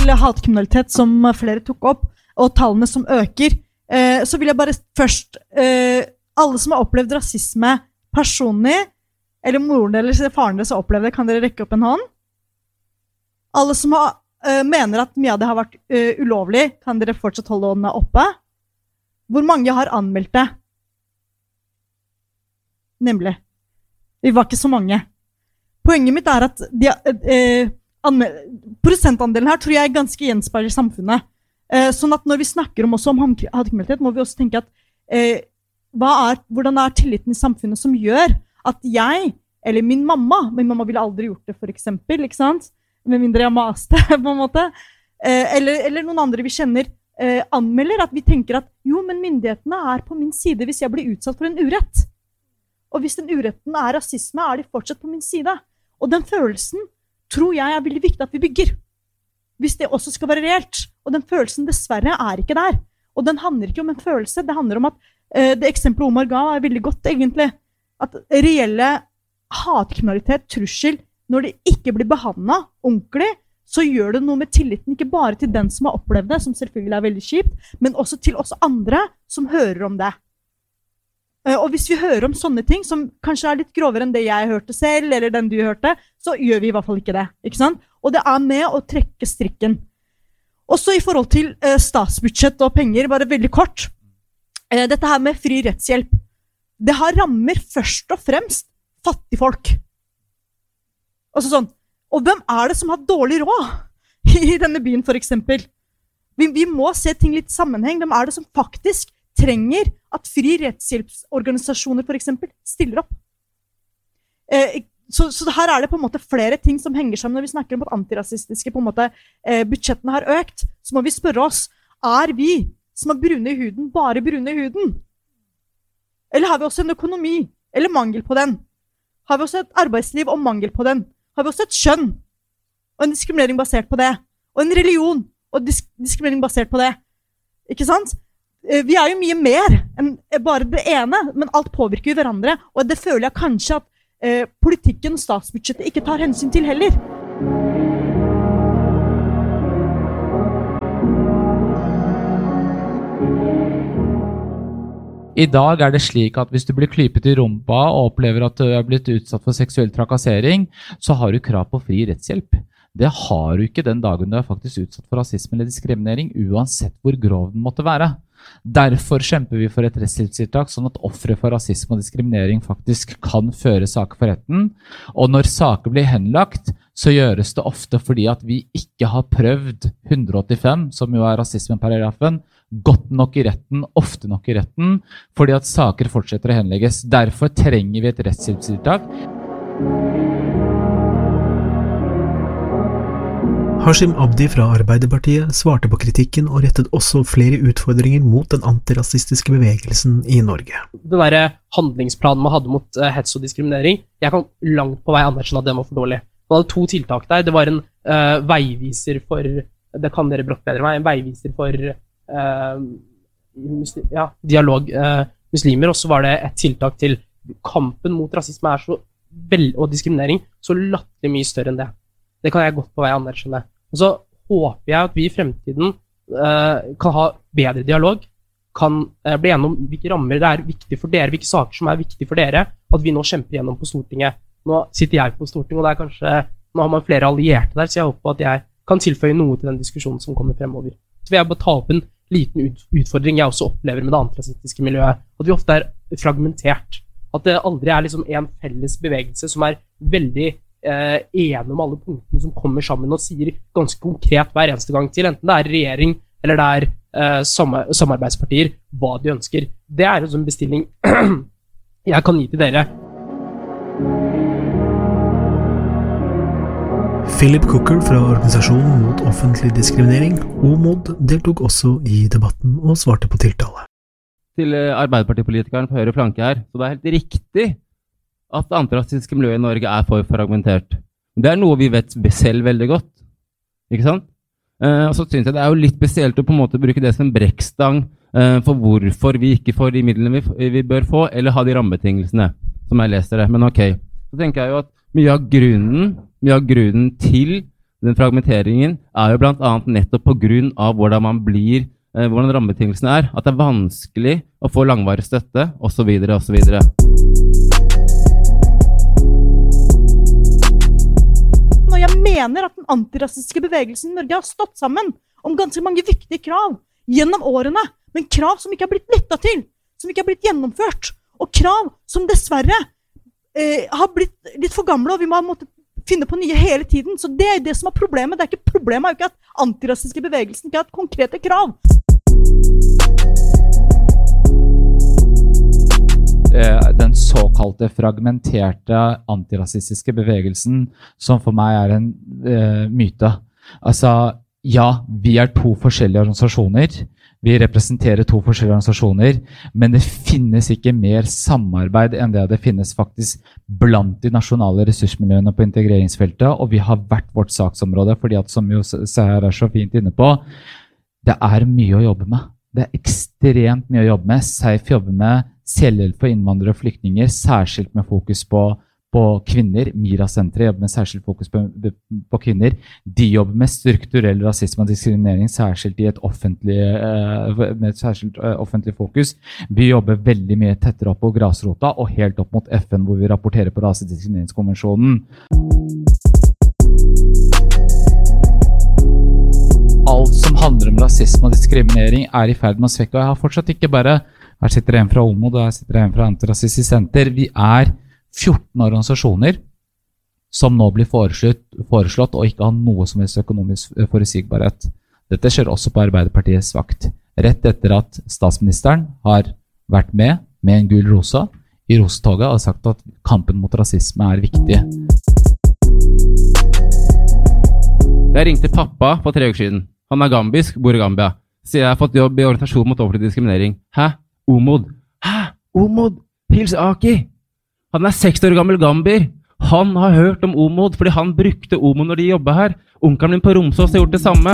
til hatkriminalitet som flere tok opp, og tallene som øker, så vil jeg bare først, alle som har opplevd rasisme personlig, eller moren eller faren deres har opplevd det, kan dere rekke opp en hånd? Alle som mener at mye av det har vært ulovlig, kan dere fortsatt holde håndene oppe? Hvor mange har anmeldt det? Nemlig. Vi var ikke så mange. Poenget mitt at prosentandelen her tror jeg ganske gjenspeiler samfunnet. Sånn at når vi snakker om hatkriminalitet, må vi også tenke at hvordan tilliten i samfunnet som gjør at jeg, eller min mamma ville aldri gjort det for eksempel, ikke sant? Med mindre jeg maste, på en måte, eller noen andre vi kjenner, anmelder at vi tenker at jo, men myndighetene på min side hvis jeg blir utsatt for en urett. Og hvis den uretten rasisme, de fortsatt på min side. Og den følelsen tror jeg veldig viktig at vi bygger. Hvis det også skal være reelt. Og den følelsen dessverre ikke der. Og den handler ikke om en følelse, det handler om at det eksempelet Omar ga veldig godt egentlig. At reelle hatkriminalitet, trussel, når det ikke blir behandlet ordentlig, så gjør det noe med tilliten, ikke bare til den som har opplevd det, som selvfølgelig veldig kjipt, men også til oss andre som hører om det. Og hvis vi hører om sånne ting, som kanskje litt grovere enn det jeg hørte selv, eller den du hørte, så gjør vi i hvert fall ikke det, ikke sant? Og det med å trekke strikken. Også i forhold til statsbudsjett og penger, bare veldig kort. Dette her med fri rettshjelp, det rammer først og fremst fattige folk. Altså sånn, og hvem det som har dårlig råd i denne byen for eksempel? Vi må se ting litt i sammenheng. Hvem det som faktisk trenger at fri rettshjelpsorganisasjoner for eksempel stiller opp? Så her det på en måte flere ting som henger sammen når vi snakker om at antirasistiske på en måte, budsjettene har økt. Så må vi spørre oss, vi som har brune i huden, bare brune i huden? Eller har vi også en økonomi, eller mangel på den? Har vi også et arbeidsliv og mangel på den? Har vi også et kjønn, og en diskriminering basert på det? Og en religion, og diskriminering basert på det? Ikke sant? Vi jo mye mer enn bare det ene, men alt påvirker jo hverandre, og det føler jeg kanskje at politikken og statsbudsjettet ikke tar hensyn til heller. I dag det slik at hvis du blir klypet i rumpa og opplever at du blitt utsatt for seksuell trakassering, så har du krav på fri rettshjelp. Det har du ikke den dagen du faktisk utsatt for rasisme eller diskriminering, uansett hvor grov den måtte være. Derfor kjemper vi for et rettshjelpstiltak, sånn at ofre for rasisme og diskriminering faktisk kan føre saker for retten. Og når saker blir henlagt, så gjøres det ofte fordi at vi ikke har prøvd 185, som jo rasismeparagrafen, godt nok i retten, ofte nok i retten, fordi at saker fortsetter å henlegges. Derfor trenger vi et rettshjelpstiltak. Hashim Abdi fra Arbeiderpartiet svarte på kritikken og rettet også flere utfordringer mot den antirasistiske bevegelsen i Norge. Den der handlingsplanen man hadde mot hets og diskriminering, jeg kan langt på vei anerkjenne at den var for dårlig. Man hadde 2 tiltak der. Det var en veiviser for, det kan dere brått bedre meg, en veiviser for dialog muslimer, og så var det et tiltak til kampen mot rasisme så og diskriminering så latterlig mye større enn det. Det kan jeg godt på vei anerkjenne. Og så håper jeg at vi i fremtiden kan ha bedre dialog, kan bli gjennom hvilke rammer det viktig for dere, hvilke saker som viktige for dere, at vi nå kjemper gjennom på Stortinget. Nå sitter jeg på Stortinget, og det kanskje, nå har man flere allierte der, så jeg håper at jeg kan tilføye noe til den diskusjonen som kommer fremover. Så vil jeg bare ta opp en liten utfordring jeg også opplever med det antirasistiske miljøet, at vi ofte fragmentert. At det aldri liksom en felles bevegelse som veldig enige om alle punktene som kommer sammen og sier ganske konkret hver eneste gang til, enten det regjering eller det samarbeidspartier, hva de ønsker. Det en sånn bestilling jeg kan gi til dere. Philip Cooker fra Organisasjonen mot offentlig diskriminering, OMOD, deltok også i debatten og svarte på tiltale. Til Arbeiderpartipolitikeren på høyre flanke her, så det helt riktig at det antirasistiske miljøet i Norge for fragmentert. Det noe vi vet selv veldig godt, ikke sant? Og så synes jeg det jo litt spesielt å på en måte bruke det som en brekkstang for hvorfor vi ikke får de midlene vi bør få, eller ha de rammebetingelsene, som jeg leser det. Men ok, så tenker jeg jo at mye av grunnen til Den fragmenteringen jo blant annet nettopp på grunn av hvordan man blir, hvordan rammebetingelsene at det vanskelig å få langvarig støtte, og så videre, og så videre. Når jeg mener at den antirasistiske bevegelsen i Norge har stått sammen om ganske mange viktige krav gjennom årene, men krav som ikke har blitt lyttet til, som ikke har blitt gjennomført, og krav som dessverre har blitt litt for gamle, og vi må ha måttet finne på nye hele tiden. Så det det som problemet. Det ikke problemet ikke at antirasistiske bevegelsen ikke har et konkrete krav. Den såkalte fragmenterte antirasistiske bevegelsen, som for meg en myte. Altså, ja, vi 2 forskjellige organisasjoner. Vi representerer 2 forskjellige organisasjoner, men det finnes ikke mer samarbeid enn det finnes faktisk blant de nasjonale ressursmiljøene på integreringsfeltet, og vi har hvert vårt saksområde, fordi at, som jo Seher så fint inne på, det mye å jobbe med. Det ekstremt mye å jobbe med. SEIF jobber med selvhjelp for innvandrere og flyktninger, særskilt med fokus på kvinner. MIRA-senteret jobber med særskilt fokus på kvinner. De jobber med strukturell rasisme og diskriminering, særskilt i med et særskilt offentlig fokus. Vi jobber veldig mye tettere opp på grasrota og helt opp mot FN, hvor vi rapporterer på rasediskrimineringskonvensjonen. Alt som handler om rasisme og diskriminering i ferd med å svekke, og jeg har fortsatt ikke bare, her sitter en fra OMOD og her sitter en fra Antirasistisk Senter, vi 14 organisasjoner som nå blir foreslått og ikke har noe som helst økonomisk forutsigbarhet. Dette skjer også på Arbeiderpartiets vakt. Rett etter at statsministeren har vært med en gul rosa i rosetoget og sagt at kampen mot rasisme viktig. Jeg ringte pappa for 3 uker siden. Han gambisk, bor i Gambia. Så jeg har fått jobb i organisasjon mot offentlig diskriminering. Hæ? OMOD? Hæ? OMOD? Hils Aki? Han 6 år gammel gambier. Han har hørt om OMOD, fordi han brukte OMOD når de jobbet her. Onkelen min på Romsås har gjort det samme.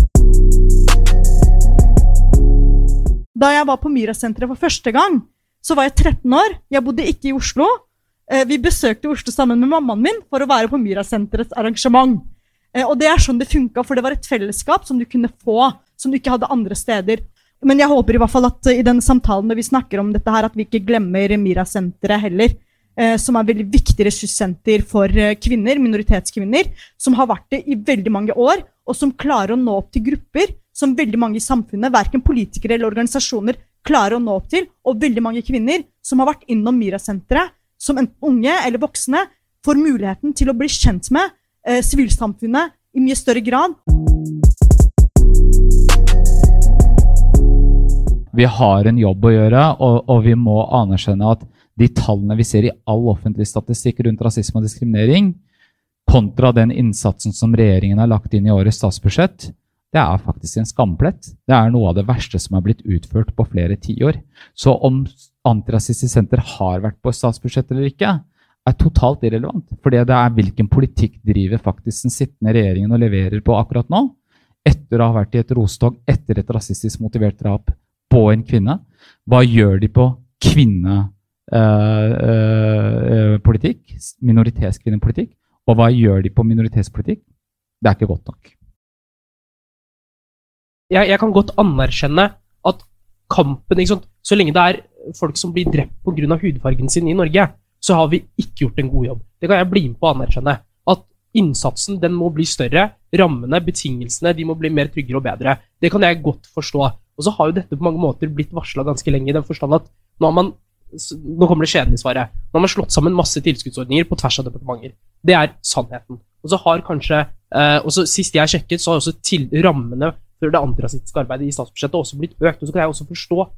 Da jeg var på MIRA-senteret for første gang, så var jeg 13 år. Jeg bodde ikke i Oslo. Vi besøkte Oslo sammen med mammaen min for å være på MIRA-senterets arrangement. Og det sånn det funket, for det var et fellesskap som du kunne få, som du ikke hadde andre steder. Men jeg håper i hvert fall at i denne samtalen, når vi snakker om dette her, at vi ikke glemmer MIRA-senteret heller, som veldig viktig ressurssenter for kvinner, minoritetskvinner, som har vært det i veldig mange år, og som klarer å nå opp til grupper som veldig mange i samfunnet, hverken politikere eller organisasjoner, klarer å nå opp til, og veldig mange kvinner som har vært innom MIRA-senteret, som enten unge eller voksne, får muligheten til å bli kjent med sivilsamfunnet i mye større grad. Vi har en jobb å gjøre, og vi må anerkjenne at de tallene vi ser i all offentlig statistikk rundt rasisme og diskriminering, kontra den innsatsen som regjeringen har lagt inn i årets statsbudsjett, det faktisk en skamplett. Det noe av det verste som har blitt utført på flere 10 år. Så om Antirasistisk Senter har vært på statsbudsjett eller ikke, totalt irrelevant. Fordi det hvilken politikk driver faktisk den sittende regjeringen og leverer på akkurat nå, etter å ha vært i et rostog, etter et rasistisk motivert drap på en kvinne. Hva gjør de på kvinnepolitikk, minoritetskvinnepolitikk, og hva gjør de på minoritetspolitikk? Det ikke godt nok. Jeg kan godt anerkjenne at kampen, ikke sant? Så lenge det folk som blir drept på grunn av hudfargen sin i Norge, så har vi ikke gjort en god jobb. Det kan jeg bli med på å anerkjenne. At innsatsen, den må bli større, rammene, betingelsene, de må bli mer tryggere og bedre. Det kan jeg godt forstå. Og så har jo dette på mange måter blitt varslet ganske lenge, i den forstand at nå kommer det kjedelige svaret. Nå har man slått sammen masse tilskuddsordninger på tvers av departementer. Det sannheten. Og så har kanskje, og så sist jeg sjekket, så har også rammene for det antirasistiske arbeidet i statsbudsjettet også blitt økt. Og så kan jeg også forstå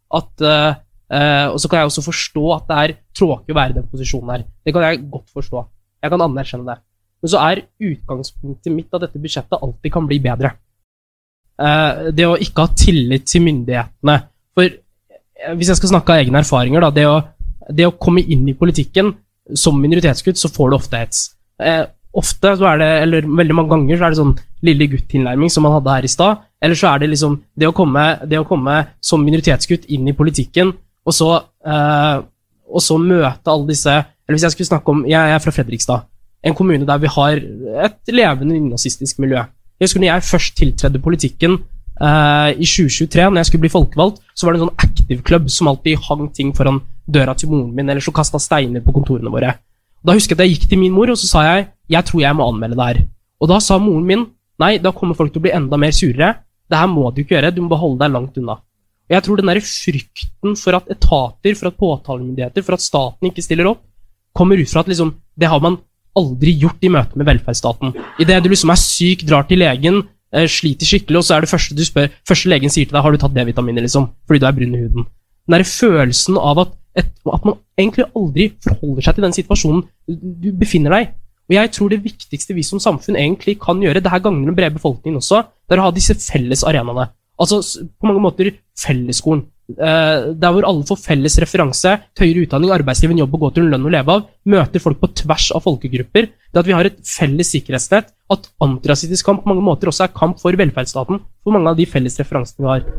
at det tråkig å være i den posisjonen her. Det kan jeg godt forstå. Jeg kan anerkjenne det. Men så utgangspunktet mitt av dette budsjettet alltid kan bli bedre. Det å ikke ha tillit til myndighetene. For hvis jeg skal snakke av egne erfaringer, da, det å komme inn i politikken som minoritetsgutt, så får du ofte hets. Ofte så eller veldig mange ganger så det sånn lille gutt-tilnærming som man hadde her i stad, eller så det liksom det å komme som minoritetsgutt inn i politikken, og så møte alle disse, eller hvis jeg skulle snakke om, jeg fra Fredrikstad, en kommune der vi har et levende nynazistisk miljø. Jeg husker når jeg først tiltredde politikken i 2023, når jeg skulle bli folkevalgt, så var det en sånn active club som alltid hang ting foran døra til moren min, eller så kastet steiner på kontorene våre. Da husker jeg at jeg gikk til min mor, og så sa jeg tror jeg må anmelde det her. Og da sa moren min, nei, da kommer folk til å bli enda mer surere. Det her må du ikke gjøre, du må bare holde deg langt unna. Og jeg tror den der frykten for at etater, for at påtalemyndigheter, for at staten ikke stiller opp, kommer ut fra at liksom, det har man aldri gjort i møte med velferdsstaten. I det du liksom syk, drar til legen, sliter skikkelig, og så det første du spør, første legen sier til deg, har du tatt D-vitaminer liksom, fordi du brun i huden. Den der følelsen av at man egentlig aldri forholder seg til den situasjonen du befinner deg. Og jeg tror det viktigste vi som samfunn egentlig kan gjøre, det her gagner den brede befolkningen også, det å ha disse felles arenaene. Altså på mange måter fellesskolen. Der hvor alle får felles referanse til høyere utdanning, arbeidsliv, en jobb å gå til, en lønn å leve av, møter folk på tvers av folkegrupper, det at vi har et felles sikkerhetsnett, at antirasistisk kamp på mange måter også kamp for velferdsstaten, for mange av de felles referansene vi har.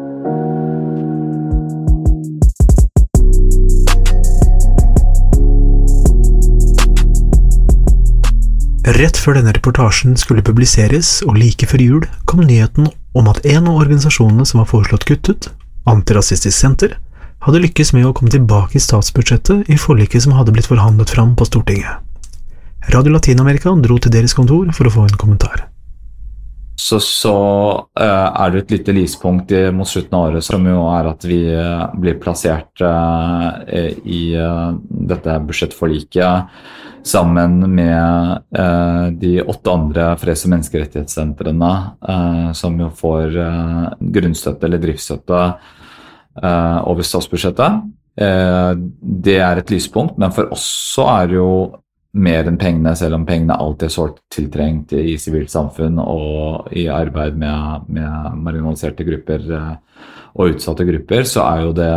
Rett før denne reportasjen skulle publiseres, og like før jul, kom nyheten om at en av organisasjonene som var foreslått kuttet, Antirasistisk Senter, hadde lykkes med å komme tilbake i statsbudsjettet i forliket som hadde blitt forhandlet fram på Stortinget. Radio Latinamerika dro til deres kontor for å få en kommentar. Så det et lite lyspunkt mot slutten av året, som jo at vi blir plassert i dette budsjettforliket sammen med de 8 andre freds- og menneskerettighetssentrene som jo får grunnstøtte eller driftsstøtte over statsbudsjettet. Det et lyspunkt, men for oss så det jo mer enn pengene, selv om pengene alltid sårt tiltrengt i sivilt samfunn og i arbeid med marginaliserte grupper og utsatte grupper, så jo det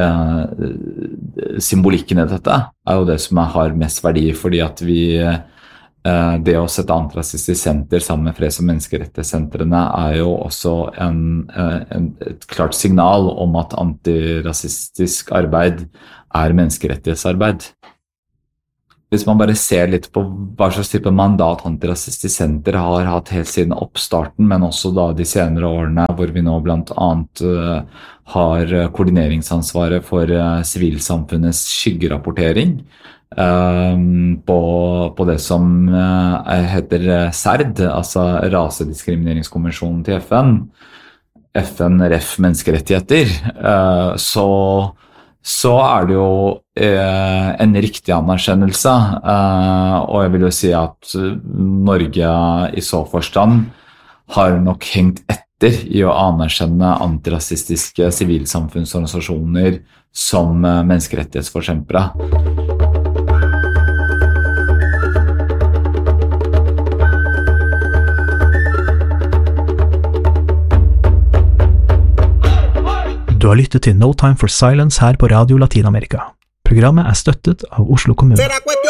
symbolikken i dette jo det som har mest verdi, fordi at vi det å sette Antirasistisk Senter sammen med freds- og menneskerettighetssentrene jo også et klart signal om at antirasistisk arbeid menneskerettighetsarbeid. Hvis man bare ser litt på hva slags type mandat Antirasistisk Senter har hatt helt siden oppstarten, men også da de senere årene hvor vi nå blant annet har koordineringsansvaret for sivilsamfunnets skyggerapportering på det som heter CERD, altså Rasediskrimineringskonvensjonen til FN ref menneskerettigheter, så det jo en riktig anerkjennelse, og jeg vil jo si at Norge i så forstand har nok hengt etter i å anerkjenne antirasistiske sivilsamfunnsorganisasjoner som menneskerettighetsforkjempere. Du har lyttet til No Time for Silence her på Radio Latinamerika. Programmet støttet av Oslo kommune.